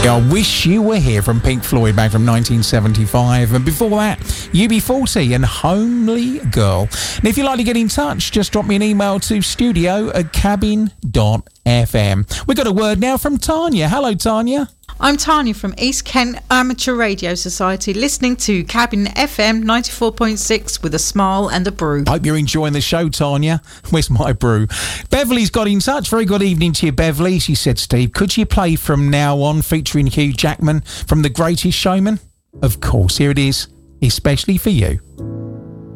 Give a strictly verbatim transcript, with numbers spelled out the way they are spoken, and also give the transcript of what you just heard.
I Wish You Were Here from Pink Floyd back from nineteen seventy-five. And before that, U B forty and Homely Girl. And if you'd like to get in touch, just drop me an email to studio at cabin dot f m. We've got a word now from Tanya. Hello, Tanya. I'm Tanya from East Kent Amateur Radio Society, listening to Cabin F M ninety-four point six with a smile and a brew. Hope you're enjoying the show, Tanya. Where's my brew? Beverly's got in touch. Very good evening to you, Beverly. She said, Steve, could you play From Now On featuring Hugh Jackman from The Greatest Showman? Of course, here it is, especially for you.